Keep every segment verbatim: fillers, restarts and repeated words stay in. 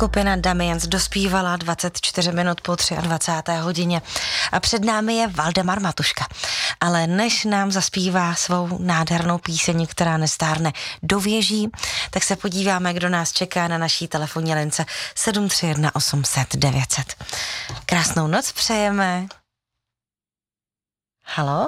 Skupina Damiens dospívala dvacet čtyři minut po dvacáté třetí hodině a před námi je Valdemar Matuška. Ale než nám zaspívá svou nádhernou píseň, která nestárne do věží, tak se podíváme, kdo nás čeká na naší telefonní lince sedm tři jedna osm set devět set. Krásnou noc přejeme. Halo?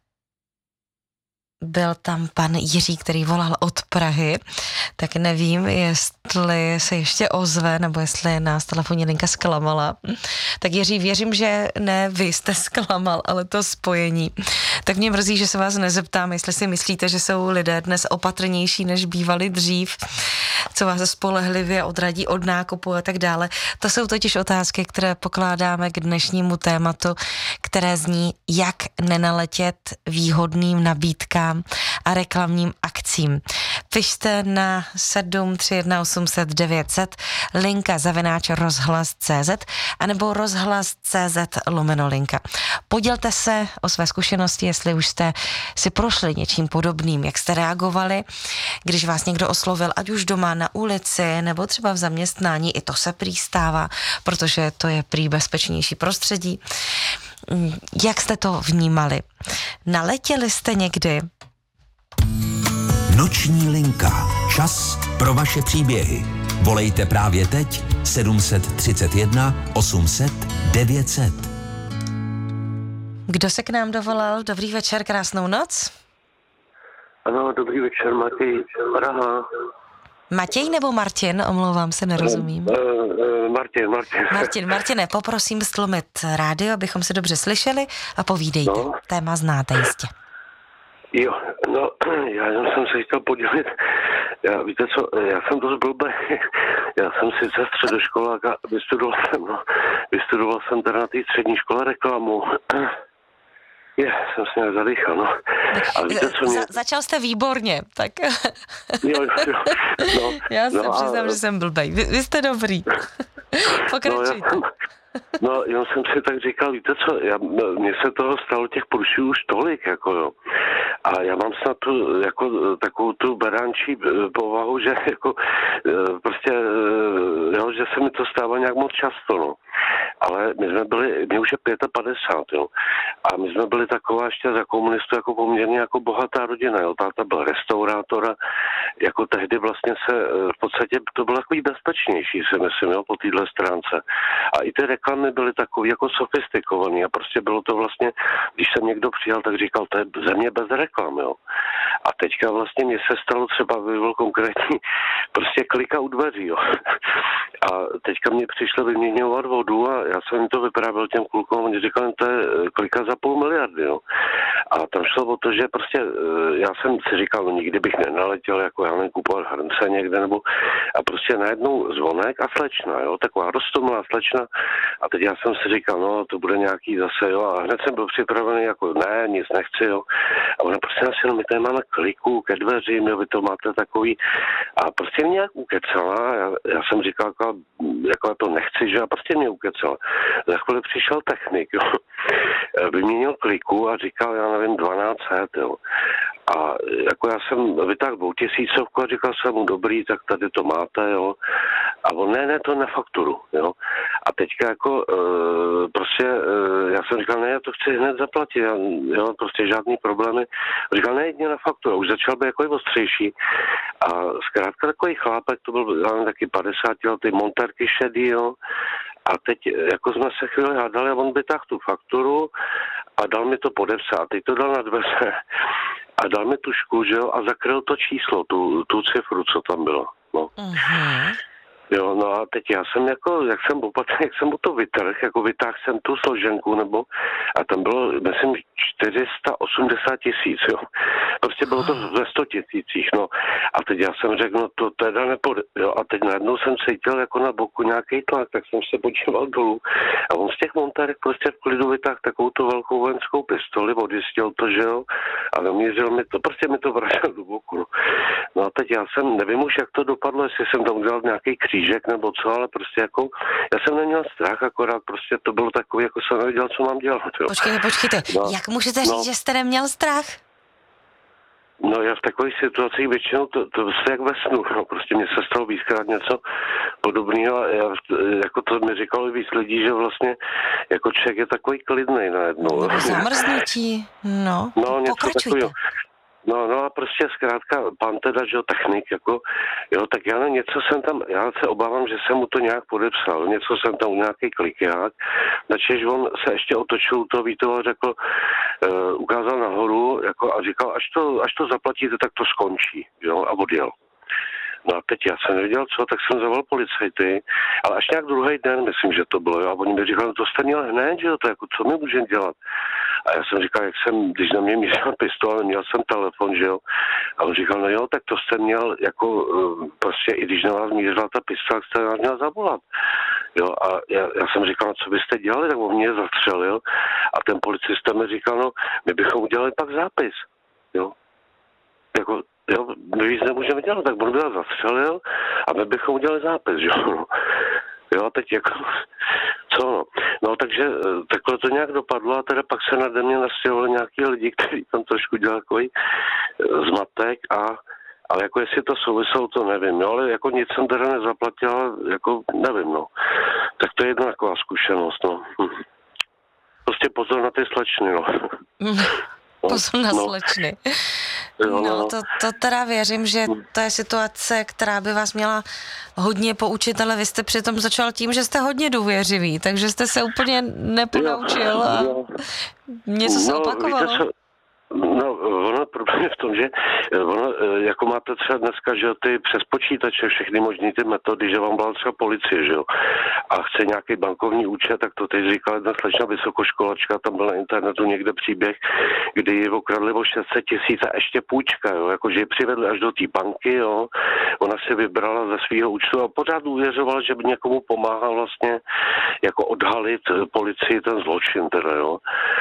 Byl tam pan Jiří, který volal od Prahy, tak nevím, jestli se ještě ozve, nebo jestli nás telefonní linka zklamala. Tak Jiří, věřím, že ne vy jste zklamal, ale to spojení. Tak mě mrzí, že se vás nezeptám, jestli si myslíte, že jsou lidé dnes opatrnější, než bývali dřív, co vás spolehlivě odradí od nákupu a tak dále. To jsou totiž otázky, které pokládáme k dnešnímu tématu, které zní, jak nenaletět výhodným nabídkám a reklamním akcím. Pište na sedm tři jedna osm set devět set, linka zavináč rozhlas tečka cé zet anebo rozhlas tečka cé zet lomeno linka. Podělte se o své zkušenosti, jestli už jste si prošli něčím podobným, jak jste reagovali, když vás někdo oslovil, ať už doma na ulici nebo třeba v zaměstnání, i to se prý stává, protože to je prý bezpečnější prostředí. Jak jste to vnímali? Naletěli jste někdy? Noční linka. Čas pro vaše příběhy. Volejte právě teď sedm tři jedna osm set devět set. Kdo se k nám dovolal? Dobrý večer, krásnou noc. Ano, dobrý večer, Matěj. Praha. Matěj nebo Martin? Omlouvám se, nerozumím. Uh, uh, Martin, Martin. Martin, Martine, poprosím stlumit rádio, abychom se dobře slyšeli a povídejte. No. Téma znáte jistě. Jo, no, já jenom jsem se chtěl podělit. Já, víte co, já jsem dost blbý. Já jsem sice středoškolák a vystudoval jsem, no, vystudoval jsem teda na té střední škole reklamu. Je, jsem se nějak zadýchal, no. A víte, co mě... Za, začal jste výborně, tak... Jo, jo, no, já se no přiznám, a... že jsem blbej. Vy, vy jste dobrý. Pokračujte. No, no, jenom jsem si tak říkal, víte co, já, mně se toho stalo těch průšvihů už tolik, jako jo. A já mám snad tu, jako takovou tu beránčí povahu, že jako prostě, jo, že se mi to stává nějak moc často, no. Ale my jsme byli, mě už je padesát pět, jo. A my jsme byli taková ještě za komunistů jako poměrně jako bohatá rodina, jo. Táta byl restaurátor a jako tehdy vlastně se v podstatě to bylo takový bezpečnější, si myslím, jo, po téhle stránce. A i ty reklamy byly takový jako sofistikovaný a prostě bylo to vlastně, když jsem někdo přijal, tak říkal, to je země bez reklam, jo. A teďka vlastně mě se stalo třeba, by byl konkrétní, prostě klika u dveří, jo. A teďka mě přišlo vyměňovat vodu a já jsem jim to vyprávěl těm klukům, oni říkali, to je klika za půl miliardy, jo. A tam šlo o to, že prostě já jsem si říkal, no nikdy bych nenaletěl, jako já nevím, kupovat hrnce někde, nebo a prostě najednou zvonek a slečna, jo, taková roztomilá slečna. A teď já jsem si říkal, no to bude nějaký zase, jo, a hned jsem byl připravený, jako ne, nic nechci, jo. A ona prostě nás jenom, my tady máme kliku ke dveřím, jo, vy to máte takový. A prostě mě nějak ukecala, já, já jsem říkal, jako, jako já to nechci, že a prostě mě ukecala. Za chvíli přišel technik, jo, vyměnil kliku a říkal, já nevím, dvanáct set, jo. A jako já jsem vytáhl dvoutisícovku a říkal jsem mu, dobrý, tak tady to máte, jo. A on, ne, ne, to na fakturu, jo. A teďka jako, e, prostě, e, já jsem říkal, ne, já to chci hned zaplatit, já, jo, prostě žádný problémy. Říkal, ne, jedině na fakturu, už začal být jako ostřejší. A zkrátka takový chlápek, to byl, já nevím, taky padesátiletý, monterky šedý, jo. A teď jako jsme se chvíli hádali a on vytáhl tu fakturu a dal mi to podepsat. Teď to dal na dveře a dal mi tušku, že jo, a zakryl to číslo, tu, tu cifru, co tam bylo. No. Uh-huh. Jo, no a teď já jsem jako, jak jsem opatrně, jak jsem mu to vytrhl, jako vytáhl jsem tu složenku, nebo, a tam bylo, myslím, čtyři sta osmdesát tisíc, jo. Prostě bylo to ve sto tisících, no. A teď já jsem řekl, no to teda nepode, jo. A teď najednou jsem cítil jako na boku nějaký tlak, tak jsem se podíval dolů. A on z těch montérek prostě v klidu vytáhl takovou tu velkou vojenskou pistoli, odjistil to, že jo. A namířil mi to, prostě mi to vrátil do boku, no. No a teď já jsem, nevím už, jak to dopadlo, jestli jsem tam udělal nějaký křížek nebo co, ale prostě jako, já jsem neměl strach, akorát prostě to bylo takový, jako jsem nevěděl, co mám dělat. Jo. Počkejte, počkejte, no, jak můžete říct, no, že jste neměl strach? No já v takových situacích většinou to, to prostě jak ve snu, no, prostě mně se stalo víckrát něco podobného a já, jako to mi říkalo víc lidí, že vlastně jako člověk je takový klidnej najednou. Nebo zamrznutí, no, no pokračujte. No, no a prostě zkrátka pan teda, že jo, technik, jako, jo, tak já ne, něco jsem tam, já se obávám, že jsem mu to nějak podepsal, něco jsem tam u nějaký klikiák, načež on se ještě otočil u toho Vítova a řekl, uh, ukázal nahoru, jako, a říkal, až to, až to zaplatíte, tak to skončí, jo, a odjel. No a teď já jsem nevěděl co, tak jsem zavolal policajty, ale až nějak druhý den, myslím, že to bylo, jo, a oni mi říkali, no to jste měl hned, že jo, to jako, co my můžeme dělat? A já jsem říkal, jak jsem, když na mě mířil pistol, měl jsem telefon, že jo, a on říkal, no jo, tak to jste měl, jako, prostě, i když na vás mířila ta pistol, jste nás měl zavolat. Jo, a já, já jsem říkal, no, co byste dělali, tak on mě zastřelil a ten policista mi říkal, no, my bychom udělali pak zápis, jo, jako, jo, my víc nemůžeme dělat, tak on by nás zastřelil a my bychom udělali zápis, jo. Jo, a teď jako, co no. No, takže takhle to nějak dopadlo a teda pak se nade mě nastěhovali nějaký lidi, kteří tam trošku dělali takový zmatek a, ale jako jestli to souviselo, to nevím, jo, ale jako nic jsem teda nezaplatil, jako nevím, no. Tak to je jedna taková zkušenost, no. Prostě pozor na ty slečny, no. Pozor na slečny. No, no, to, to teda věřím, že to je situace, která by vás měla hodně poučit, ale vy jste přitom začal tím, že jste hodně důvěřivý, takže jste se úplně neponaučil a něco se no, opakovalo. Víte, co? No, ono problém je v tom, že ono, jako máte třeba dneska, že ty přes počítače, všechny možný ty metody, že vám byla třeba policie, že jo, a chce nějaký bankovní účet, tak to teď říkala jedna slečna vysokoškolačka, tam byl na internetu někde příběh, kdy ji okradli o šest set tisíc a ještě půjčka, jo, jakože ji přivedli až do té banky, jo, ona si vybrala ze svého účtu a pořád uvěřovala, že by někomu pomáhal vlastně jako odhalit policii ten zločin, teda, jo.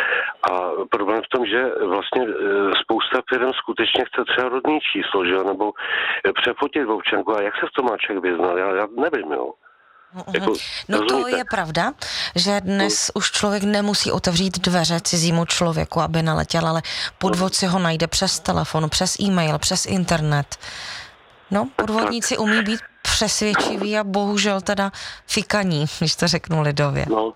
A problém v tom, že vlastně spousta firm skutečně chce třeba rodný číslo, že jo, nebo přefotit občanku. A jak se v tom má člověk vyznal? Já, já nevím, jo. Mm-hmm. Jako, no rozumíte? To je pravda, že dnes mm. už člověk nemusí otevřít dveře cizímu člověku, aby naletěl, ale podvod si ho najde přes telefon, přes e-mail, přes internet. No, podvodníci umí být přesvědčiví a bohužel teda fikaní, když to řeknu lidově. No.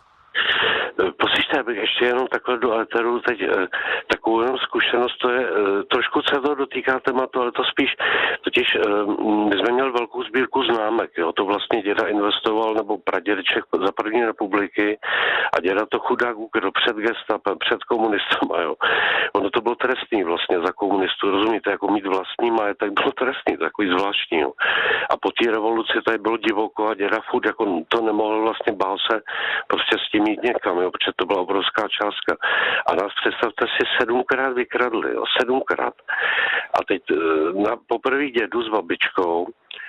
Poslyšte, abych ještě jenom takhle do éteru teď eh, takovou jenom zkušenost, to je, eh, trošku se to dotýká tématu, ale to spíš, totiž eh, my jsme měli velkou sbírku známek, jo, to vlastně děda investoval, nebo pradědeček za první republiky a děda to chudák ukryl před gestapem, před komunistama, jo. Ono to bylo trestný vlastně za komunistů, rozumíte, jako mít vlastní majetek bylo trestný, takový zvláštní, jo. A po té revoluci tady bylo divoko a děda furt jako to nemohl vlastně, bál se prostě s tím jít někam, jo, protože to byla obrovská částka. A nás, představte si, sedmkrát vykradli, jo, sedmkrát. A teď na poprvé dědu s babičkou,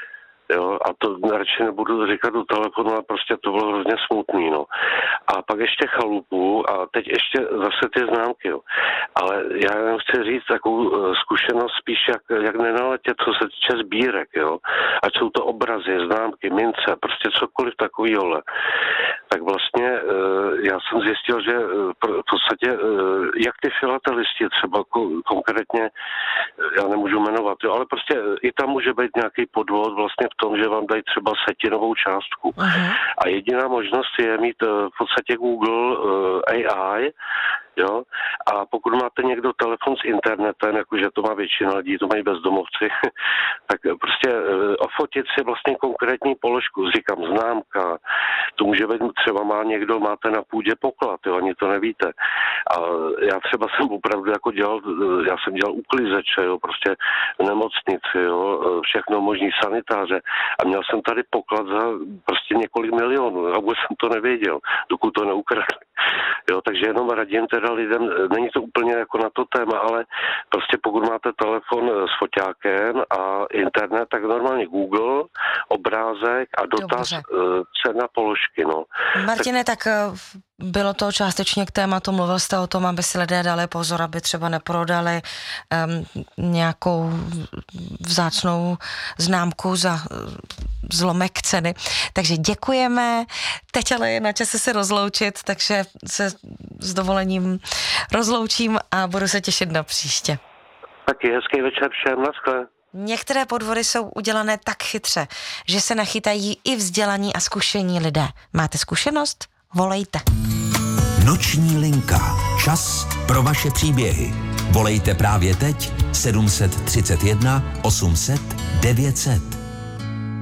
jo, a to radši nebudu říkat do telefonu, ale prostě to bylo hrozně smutný, no. A pak ještě chalupu a teď ještě zase ty známky, jo. Ale já jenom chci říct takovou zkušenost spíš, jak, jak nenaletět, co se týče sbírek, jo. Ať jsou to obrazy, známky, mince, prostě cokoliv takovýhle. Tak vlastně já jsem zjistil, že v podstatě jak ty filatelisti třeba konkrétně, já nemůžu jmenovat, jo, ale prostě i tam může být nějaký podvod vlastně v tom, že vám dají třeba setinovou částku. Uh-huh. A jediná možnost je mít v podstatě Google A I, jo, a pokud máte někdo telefon s internetem, jakože to má většina lidí, to mají bezdomovci, tak prostě ofotit si vlastně konkrétní položku, říkám známka, to může být, třeba má někdo, máte na půdě poklad, jo, ani to nevíte. A já třeba jsem opravdu jako dělal, já jsem dělal uklizeče, jo, prostě v nemocnici, jo, všechno možný sanitáře a měl jsem tady poklad za prostě několik milionů a vůbec jsem to nevěděl, dokud to neukradli. Jo, takže jenom radím teda lidem, není to úplně jako na to téma, ale prostě pokud máte telefon s foťákem a internet, tak normálně Google, obrázek a dotaz Dobře. cena položky, no. Martine, tak... tak bylo to částečně k tématu, mluvil jste o tom, aby si lidé dali pozor, aby třeba neprodali um, nějakou vzácnou známku za zlomek ceny. Takže děkujeme, teď ale je na čase se rozloučit, takže se s dovolením rozloučím a budu se těšit na příště. Taky hezký večer všem, naschle. Některé podvody jsou udělané tak chytře, že se nachytají i vzdělaní a zkušení lidé. Máte zkušenost? Volejte. Noční linka. Čas pro vaše příběhy. Volejte právě teď sedm set třicet jedna osm set devět set.